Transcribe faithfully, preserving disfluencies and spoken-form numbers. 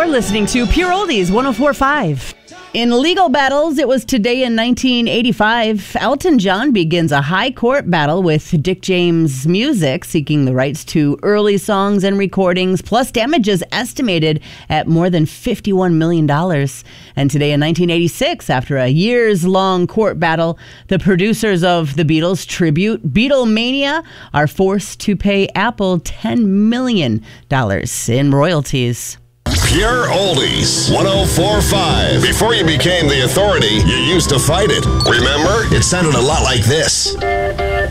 You're listening to Pure Oldies one oh four point five. In legal battles, it was today in nineteen eighty-five. Elton John begins a high court battle with Dick James Music, seeking the rights to early songs and recordings, plus damages estimated at more than fifty-one million dollars. And today in nineteen eighty-six, after a years-long court battle, the producers of the Beatles' tribute, Beatlemania, are forced to pay Apple ten million dollars in royalties. Pure Oldies, one oh four point five. Before you became the authority, you used to fight it. Remember? It sounded a lot like this.